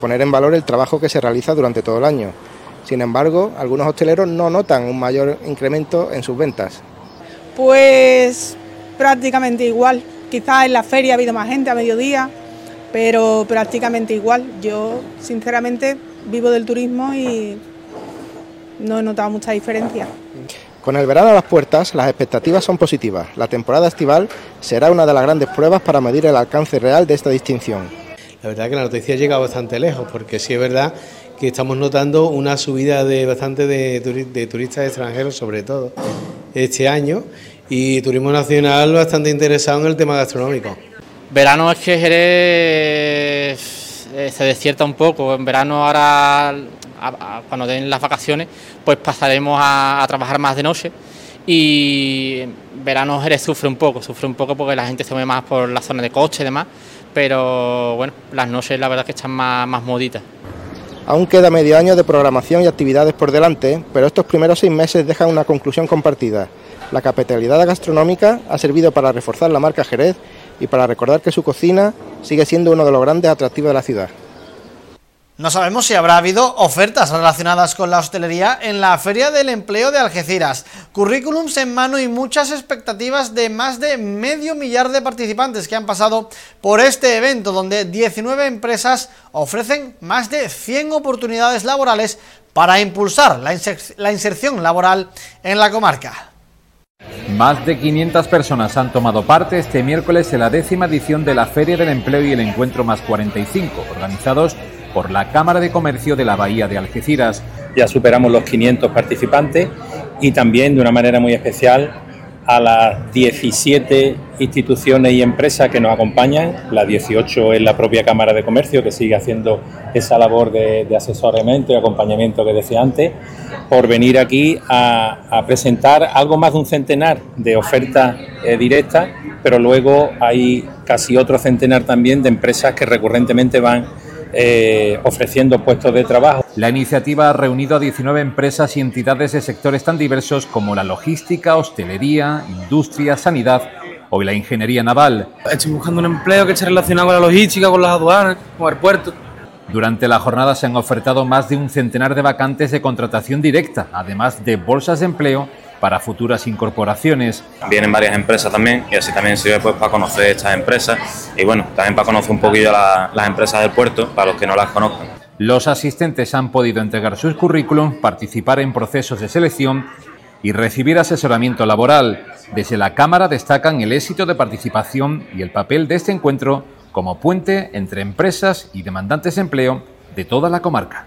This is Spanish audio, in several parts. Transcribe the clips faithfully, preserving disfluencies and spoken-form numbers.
Poner en valor el trabajo que se realiza durante todo el año. Sin embargo, algunos hosteleros no notan un mayor incremento en sus ventas. Pues prácticamente igual. Quizás en la feria ha habido más gente a mediodía, pero prácticamente igual. Yo, sinceramente, vivo del turismo y no he notado mucha diferencia. Con el verano a las puertas, las expectativas son positivas. La temporada estival será una de las grandes pruebas para medir el alcance real de esta distinción. La verdad es que la noticia llega bastante lejos, porque sí es verdad que estamos notando una subida de bastante de, de turistas extranjeros, sobre todo este año, y turismo nacional bastante interesado en el tema gastronómico. Verano es que Jerez eh, se desierta un poco. En verano ahora, a, a, cuando den las vacaciones, pues pasaremos a, a trabajar más de noche, y en verano Jerez sufre un poco, sufre un poco porque la gente se mueve más por la zona de coche y demás, pero bueno, las noches la verdad es que están más, más moditas. Aún queda medio año de programación y actividades por delante, pero estos primeros seis meses dejan una conclusión compartida. La capitalidad gastronómica ha servido para reforzar la marca Jerez y para recordar que su cocina sigue siendo uno de los grandes atractivos de la ciudad. No sabemos si habrá habido ofertas relacionadas con la hostelería en la Feria del Empleo de Algeciras. Currículums en mano y muchas expectativas de más de medio millar de participantes que han pasado por este evento, donde diecinueve empresas ofrecen más de cien oportunidades laborales para impulsar la, inser- la inserción laboral en la comarca. Más de quinientas personas han tomado parte este miércoles en la décima edición de la Feria del Empleo y el Encuentro Más cuarenta y cinco, organizados por la Cámara de Comercio de la Bahía de Algeciras. Ya superamos los quinientos participantes y también de una manera muy especial a las diecisiete instituciones y empresas que nos acompañan, las dieciocho en la propia Cámara de Comercio, que sigue haciendo esa labor de, de asesoramiento y acompañamiento que decía antes, por venir aquí a, a presentar algo más de un centenar de ofertas eh, directas, pero luego hay casi otro centenar también de empresas que recurrentemente van Eh, ofreciendo puestos de trabajo. La iniciativa ha reunido a diecinueve empresas y entidades de sectores tan diversos como la logística, hostelería, industria, sanidad o la ingeniería naval. Estoy buscando un empleo que esté relacionado con la logística, con las aduanas, con el puerto. Durante la jornada se han ofertado más de un centenar de vacantes de contratación directa, además de bolsas de empleo para futuras incorporaciones. Vienen varias empresas también y así también sirve pues para conocer estas empresas y bueno, también para conocer un poquillo la, las empresas del puerto, para los que no las conozcan. Los asistentes han podido entregar sus currículum, participar en procesos de selección y recibir asesoramiento laboral. Desde la Cámara destacan el éxito de participación y el papel de este encuentro como puente entre empresas y demandantes de empleo de toda la comarca.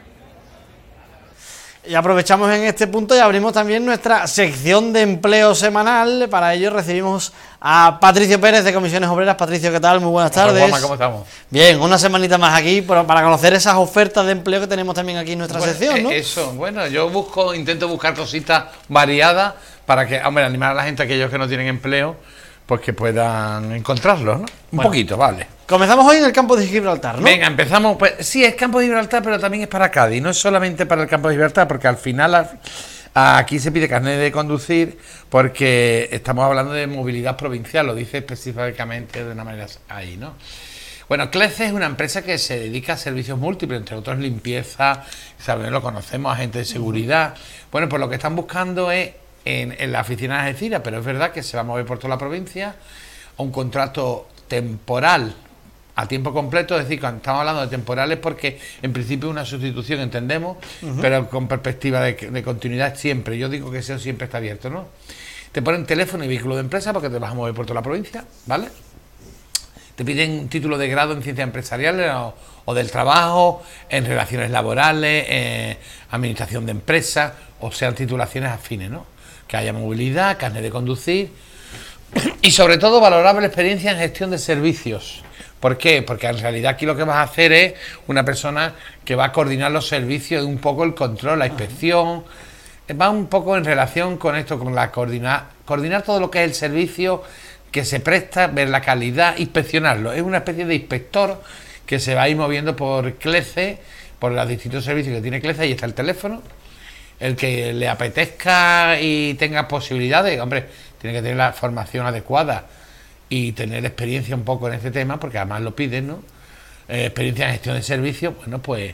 Y aprovechamos en este punto y abrimos también nuestra sección de empleo semanal. Para ello recibimos a Patricio Pérez de Comisiones Obreras. Patricio, ¿qué tal? Muy buenas tardes. Hola, Juanma, ¿cómo estamos? Bien, una semanita más aquí para conocer esas ofertas de empleo que tenemos también aquí en nuestra bueno, sección, ¿no? Eso, bueno, yo busco, intento buscar cositas variadas para que, hombre, animar a la gente, aquellos que no tienen empleo, pues que puedan encontrarlo, ¿no? Un bueno, poquito, vale. Comenzamos hoy en el campo de Gibraltar, ¿no? Venga, empezamos, pues sí, es campo de Gibraltar, pero también es para Cádiz, no es solamente para el campo de Gibraltar, porque al final a, a, aquí se pide carnet de conducir, porque estamos hablando de movilidad provincial, lo dice específicamente de una manera ahí, ¿no? Bueno, Clece es una empresa que se dedica a servicios múltiples, entre otros limpieza, ¿sabes? Lo conocemos, agentes de seguridad. Bueno, pues lo que están buscando es en, en la oficina de Algeciras, pero es verdad que se va a mover por toda la provincia, a un contrato temporal a tiempo completo, es decir, cuando estamos hablando de temporales porque en principio es una sustitución, entendemos, uh-huh. pero con perspectiva de, de continuidad siempre. Yo digo que eso siempre está abierto, ¿no? Te ponen teléfono y vehículo de empresa porque te vas a mover por toda la provincia, ¿vale? Te piden un título de grado en ciencias empresariales o, o del trabajo, en relaciones laborales, eh, administración de empresas, o sean titulaciones afines, ¿no? Que haya movilidad, carnet de conducir y sobre todo valorable experiencia en gestión de servicios. ¿Por qué? Porque en realidad aquí lo que vas a hacer es una persona que va a coordinar los servicios, un poco el control, la inspección, va un poco en relación con esto, con la coordinar, coordinar todo lo que es el servicio que se presta, ver la calidad, inspeccionarlo. Es una especie de inspector que se va a ir moviendo por Clece, por los distintos servicios que tiene Clece. Ahí está el teléfono, el que le apetezca y tenga posibilidades, hombre, tiene que tener la formación adecuada y tener experiencia un poco en este tema, porque además lo piden, ¿no? eh, experiencia en gestión de servicios, bueno, pues